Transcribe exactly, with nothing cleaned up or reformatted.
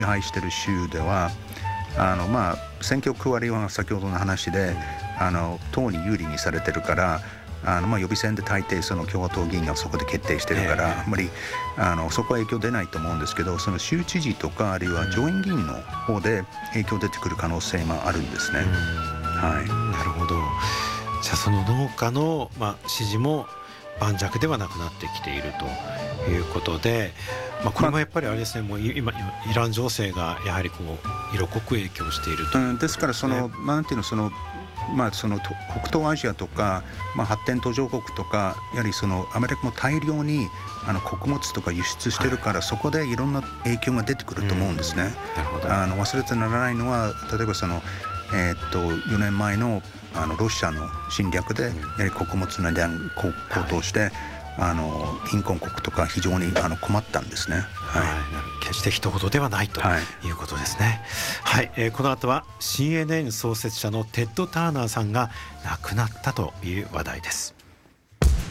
支配している州ではあの、まあ、選挙区割りは先ほどの話であの党に有利にされてるからあのまあ予備選で大抵その共和党議員がそこで決定してるから、えー、あんまりあのそこは影響出ないと思うんですけど、その州知事とかあるいは上院議員の方で影響出てくる可能性もあるんですね。はい、 なるほど。じゃあその農家の、まあ、支持も盤石ではなくなってきているということで、まあ、これもやっぱりあれですね、もう今イラン情勢がやはりこう色濃く影響しているという、ね、 うん、ですからそのなんていうのそのまあ、その北東アジアとか、まあ、発展途上国とかやはりそのアメリカも大量にあの穀物とか輸出してるから、はい、そこでいろんな影響が出てくると思うんですね。 なるほど。 あの忘れてならないのは例えばその、えー、っとよねんまえ の, あのロシアの侵略でやはり穀物の値段高騰して、はい、あの貧困国とか非常にあの困ったんですね。 はいはい、決して一言ではないということですね。はい、はい、えー、この後は シーエヌエヌ 創設者のテッド・ターナーさんが亡くなったという話題です。